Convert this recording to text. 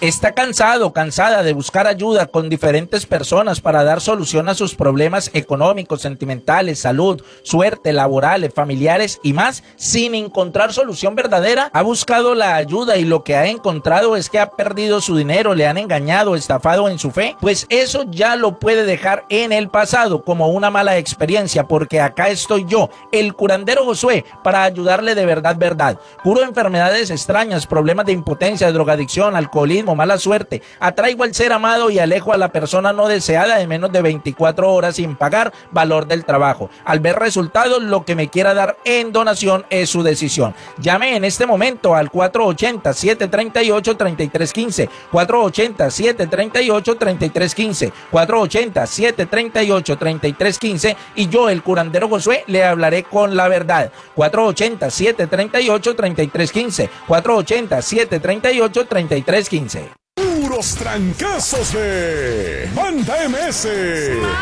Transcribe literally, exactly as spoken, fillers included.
¿Está cansado, cansada de buscar ayuda con diferentes personas para dar solución a sus problemas económicos, sentimentales, salud, suerte, laborales, familiares y más, sin encontrar solución verdadera? ¿Ha buscado la ayuda y lo que ha encontrado es que ha perdido su dinero, le han engañado, estafado en su fe? Pues eso ya lo puede dejar en el pasado como una mala experiencia, porque acá estoy yo, el curandero Josué, para ayudarle de verdad, verdad. Curo enfermedades extrañas, problemas de impotencia, drogadicción, alcoholismo, mala suerte. Atraigo al ser amado y alejo a la persona no deseada de menos de veinticuatro horas sin pagar valor del trabajo. Al ver resultados, lo que me quiera dar en donación es su decisión. Llame en este momento al cuatro ochenta, siete treinta y ocho, treinta y tres quince, cuatro ochenta, siete treinta y ocho, treinta y tres quince, cuatro ochenta, siete treinta y ocho, treinta y tres quince y yo, el curandero Josué, le hablaré con la verdad. cuatro ochenta, siete treinta y ocho, treinta y tres quince, cuatro ochenta, siete treinta y ocho, treinta y tres quince. Puros trancazos de Banda M S.